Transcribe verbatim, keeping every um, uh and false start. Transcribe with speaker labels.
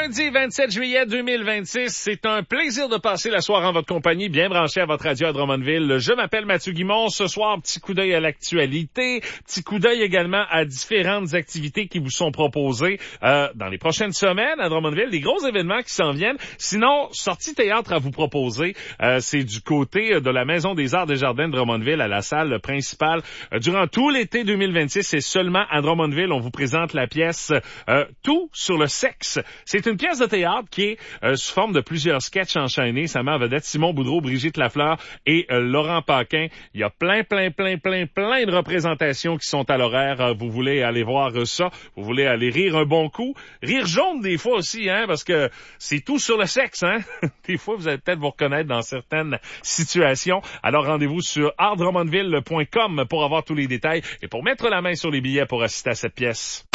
Speaker 1: lundi vingt-sept juillet deux mille vingt-six. C'est un plaisir de passer la soirée en votre compagnie, bien branché à votre radio à Drummondville. Je m'appelle Mathieu Guimond. Ce soir, petit coup d'œil à l'actualité, petit coup d'œil également à différentes activités qui vous sont proposées euh, dans les prochaines semaines à Drummondville, des gros événements qui s'en viennent. Sinon, sortie théâtre à vous proposer, euh, c'est du côté de la Maison des Arts des Jardins de Drummondville à la salle principale. Euh, durant tout l'été deux mille vingt-six, c'est seulement à Drummondville, on vous présente la pièce euh, Tout sur le sexe. C'est une pièce de théâtre qui est euh, sous forme de plusieurs sketchs enchaînés. Ça met en vedette Simon Boudreau, Brigitte Lafleur et euh, Laurent Paquin. Il y a plein, plein, plein, plein, plein de représentations qui sont à l'horaire. Euh, vous voulez aller voir euh, ça. Vous voulez aller rire un bon coup. Rire jaune des fois aussi, hein, parce que c'est tout sur le sexe, hein. Des fois, vous allez peut-être vous reconnaître dans certaines situations. Alors, rendez-vous sur art drummondville point com pour avoir tous les détails et pour mettre la main sur les billets pour assister à cette pièce.